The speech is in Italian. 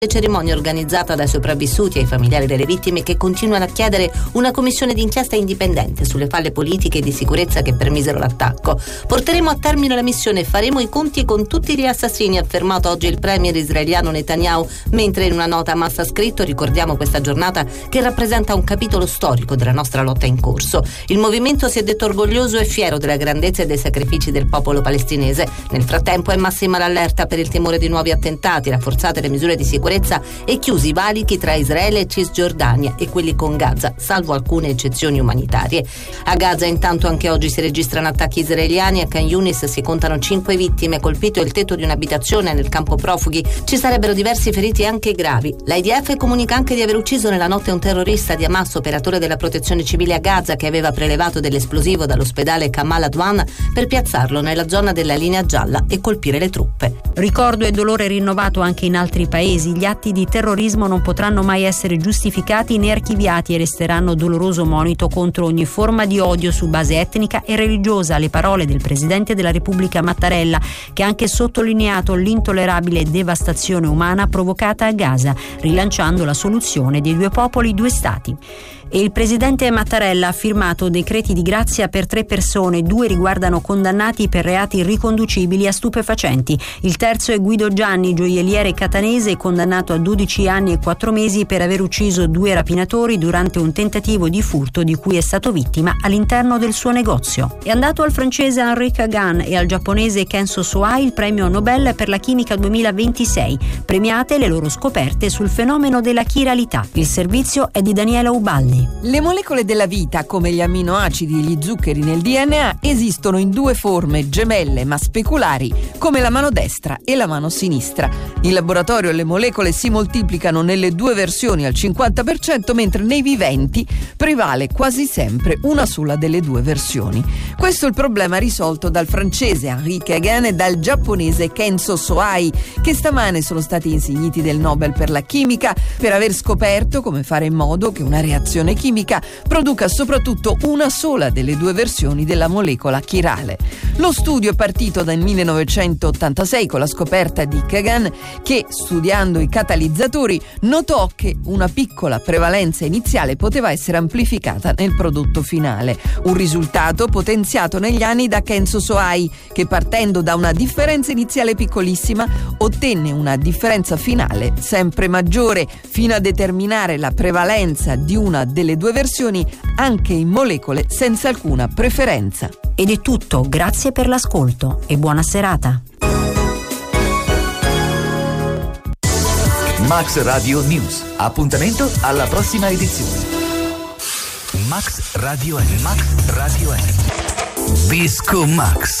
Cerimonia organizzata dai sopravvissuti e ai familiari delle vittime, che continuano a chiedere una commissione d'inchiesta indipendente sulle falle politiche e di sicurezza che permisero l'attacco. Porteremo a termine la missione e faremo i conti con tutti gli assassini, ha affermato oggi il premier israeliano Netanyahu, mentre in una nota Hamas ha scritto: ricordiamo questa giornata che rappresenta un capitolo storico della nostra lotta in corso. Il movimento si è detto orgoglioso e fiero della grandezza e dei sacrifici del popolo palestinese. Nel frattempo è massima l'allerta per il timore di nuovi attentati, rafforzate le misure di sicurezza e chiusi i valichi tra Israele e Cisgiordania e quelli con Gaza, salvo alcune eccezioni umanitarie. A Gaza intanto anche oggi si registrano attacchi israeliani. A Khan Yunis si contano 5 vittime, colpito il tetto di un'abitazione nel campo profughi. Ci sarebbero diversi feriti anche gravi. L'IDF comunica anche di aver ucciso nella notte un terrorista di Hamas, operatore della protezione civile a Gaza, che aveva prelevato dell'esplosivo dall'ospedale Kamal Adwan per piazzarlo nella zona della linea gialla e colpire le truppe. Ricordo e dolore rinnovato anche in altri paesi. Gli atti di terrorismo non potranno mai essere giustificati né archiviati e resteranno doloroso monito contro ogni forma di odio su base etnica e religiosa. Le parole del presidente della Repubblica Mattarella, che ha anche sottolineato l'intollerabile devastazione umana provocata a Gaza, rilanciando la soluzione dei 2 popoli, 2 stati. E il presidente Mattarella ha firmato decreti di grazia per 3 persone, 2 riguardano condannati per reati riconducibili a stupefacenti. Il terzo è Guido Gianni, gioielliere catanese, condannato a 12 anni e 4 mesi per aver ucciso 2 rapinatori durante un tentativo di furto di cui è stato vittima all'interno del suo negozio. È andato al francese Henri Kagan e al giapponese Kenzo Soai il premio Nobel per la chimica 2026, premiate le loro scoperte sul fenomeno della chiralità. Il servizio è di Daniela Ubaldi. Le molecole della vita, come gli amminoacidi e gli zuccheri nel DNA, esistono in 2 forme gemelle ma speculari, come la mano destra e la mano sinistra. In laboratorio le molecole si moltiplicano nelle 2 versioni al 50%, mentre nei viventi prevale quasi sempre una sola delle 2 versioni. Questo è il problema risolto dal francese Henri Kagan e dal giapponese Kenzo Soai, che stamane sono stati insigniti del Nobel per la chimica per aver scoperto come fare in modo che una reazione chimica produca soprattutto una sola delle 2 versioni della molecola chirale. Lo studio è partito dal 1986 con la scoperta di Kagan, che studiando i catalizzatori notò che una piccola prevalenza iniziale poteva essere amplificata nel prodotto finale, un risultato potenziato negli anni da Kenzo Soai, che partendo da una differenza iniziale piccolissima ottenne una differenza finale sempre maggiore, fino a determinare la prevalenza di una delle 2 versioni anche in molecole senza alcuna preferenza. Ed è tutto, grazie per l'ascolto e buona serata. Max Radio News. Appuntamento alla prossima edizione. Max Radio N. Max Radio N. Disco Max.